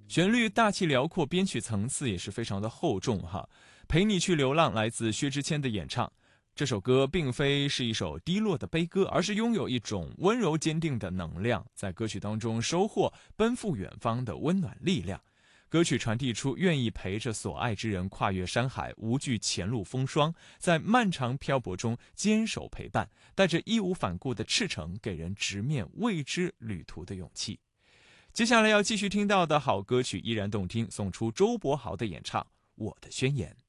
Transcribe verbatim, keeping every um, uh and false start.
旋律大气辽阔，编曲层次也是非常的厚重哈。陪你去流浪来自薛之谦的演唱，这首歌并非是一首低落的悲歌，而是拥有一种温柔坚定的能量，在歌曲当中收获奔赴远方的温暖力量。歌曲传递出愿意陪着所爱之人跨越山海，无惧前路风霜，在漫长漂泊中坚守陪伴，带着义无反顾的赤诚，给人直面未知旅途的勇气。接下来要继续听到的好歌曲依然动听，送出周柏豪的演唱《我的宣言》。